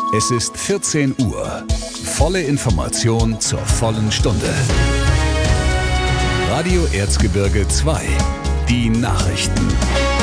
Es ist 14 Uhr. Volle Information zur vollen Stunde. Radio Erzgebirge 2. Die Nachrichten.